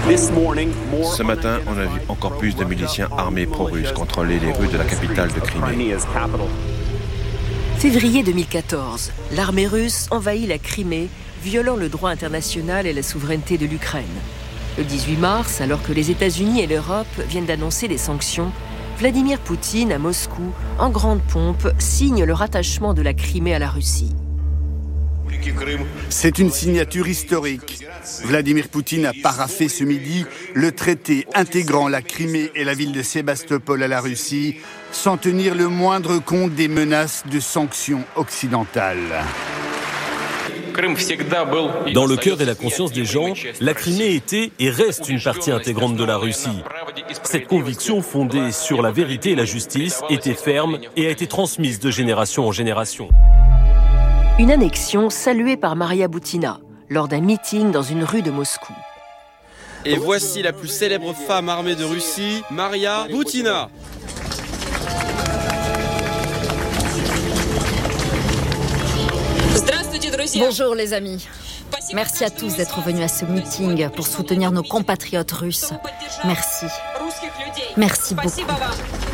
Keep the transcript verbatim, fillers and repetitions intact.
Ce matin, on a vu encore plus de miliciens armés pro-russes contrôler les rues de la capitale de Crimée. Février deux mille quatorze, l'armée russe envahit la Crimée, violant le droit international et la souveraineté de l'Ukraine. Le dix-huit mars, alors que les États-Unis et l'Europe viennent d'annoncer des sanctions, Vladimir Poutine, à Moscou, en grande pompe, signe le rattachement de la Crimée à la Russie. C'est une signature historique. Vladimir Poutine a paraphé ce midi le traité intégrant la Crimée et la ville de Sébastopol à la Russie, sans tenir le moindre compte des menaces de sanctions occidentales. Dans le cœur et la conscience des gens, la Crimée était et reste une partie intégrante de la Russie. Cette conviction fondée sur la vérité et la justice était ferme et a été transmise de génération en génération. Une annexion saluée par Maria Boutina lors d'un meeting dans une rue de Moscou. Et voici la plus célèbre femme armée de Russie, Maria Boutina. Bonjour les amis. Merci à tous d'être venus à ce meeting pour soutenir nos compatriotes russes. Merci. Merci beaucoup.